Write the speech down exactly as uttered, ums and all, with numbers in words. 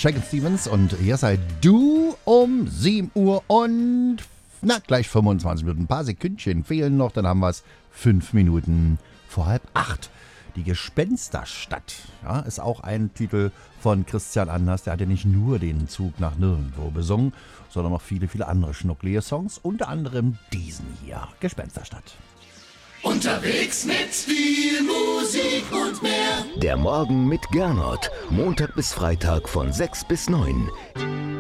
Shakin' Stevens und hier seid du um sieben Uhr und na, gleich fünfundzwanzig Minuten. Ein paar Sekündchen fehlen noch, dann haben wir es fünf Minuten vor halb acht. Die Gespensterstadt, ja, ist auch ein Titel von Christian Anders. Der hat ja nicht nur den Zug nach Nirgendwo besungen, sondern noch viele, viele andere schnucklige Songs. Unter anderem diesen hier, Gespensterstadt. Unterwegs mit viel Musik und mehr. Der Morgen mit Gernot. Montag bis Freitag von sechs bis neun.